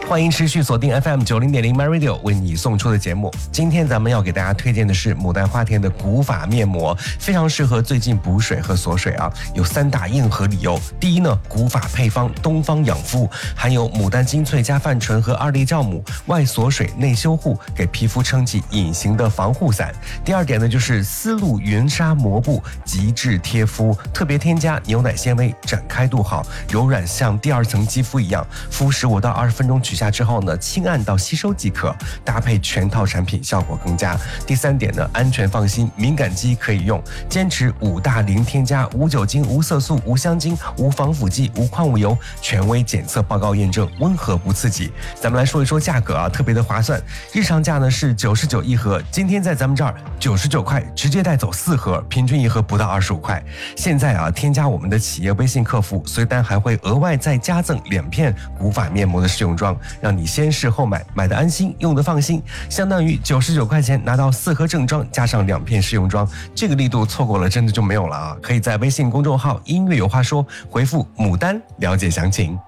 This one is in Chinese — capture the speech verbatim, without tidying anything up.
欢迎持续锁定 F M 九零点零 My Radio 为你送出的节目。今天咱们要给大家推荐的是牡丹花田的古法面膜，非常适合最近补水和锁水啊。有三大硬核理由。第一呢，古法配方东方养肤，含有牡丹精粹加泛醇和二粒酵母，外锁水内修护，给皮肤撑起隐形的防护伞。第二点呢，就是丝路云纱膜布，极致贴肤，特别添加牛奶纤维，展开度好，柔软像第二层肌肤一样，敷十五到二十分钟取下之后呢，轻按到吸收即可，搭配全套产品效果更佳。第三点呢，安全放心，敏感肌可以用，坚持五大零添加，无酒精、无色素、无香精、无防腐剂、无矿物油，权威检测报告验证，温和不刺激。咱们来说一说价格啊，特别的划算，日常价呢是九十九一盒，今天在咱们这儿九十九块，直接带走四盒，平均一盒不到二十五块。现在啊，添加我们的企业微信客服，随单还会额外再加赠两片古法面膜的试用装，让你先试后买，买的安心，用的放心。相当于九十九块钱拿到四盒正装，加上两片试用装，这个力度错过了真的就没有了啊！可以在微信公众号音乐有话说回复牡丹了解详情。